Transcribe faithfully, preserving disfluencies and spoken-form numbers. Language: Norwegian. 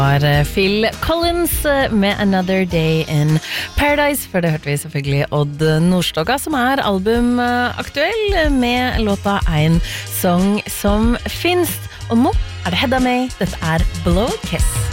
var Phil Collins med Another Day in Paradise. For det hørte vi selvfølgelig Odd Nordstoga, som er albumaktuell med låta Ein Song som finst. Og nå er det Hedda May. Dette er Blow Kiss.